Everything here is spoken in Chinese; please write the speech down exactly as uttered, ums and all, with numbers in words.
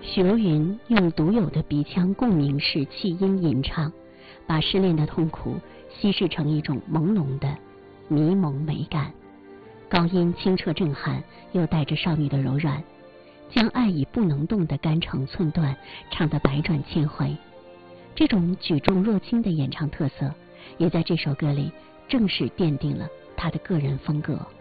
许茹芸用独有的鼻腔共鸣式气音吟唱，把失恋的痛苦稀释成一种朦胧的迷蒙美感。高音清澈震撼，又带着少女的柔软，将爱已不能动的肝肠寸断唱得百转千回。这种举重若轻的演唱特色，也在这首歌里正式奠定了他的个人风格。